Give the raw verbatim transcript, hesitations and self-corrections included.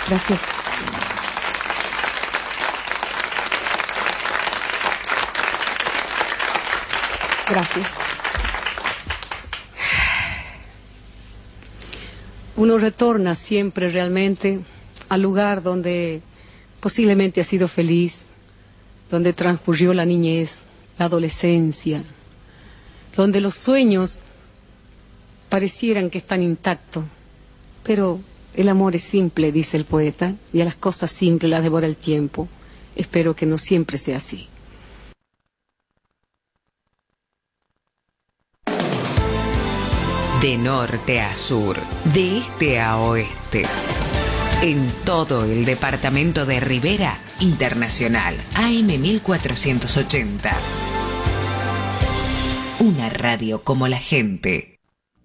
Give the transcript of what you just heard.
Gracias. Gracias. Uno retorna siempre realmente al lugar donde posiblemente ha sido feliz, donde transcurrió la niñez, la adolescencia, donde los sueños parecieran que están intactos, pero el amor es simple, dice el poeta, y a las cosas simples las devora el tiempo. Espero que no siempre sea así. De norte a sur, de este a oeste, en todo el departamento de Rivera Internacional, A M mil cuatrocientos ochenta. Una radio como la gente.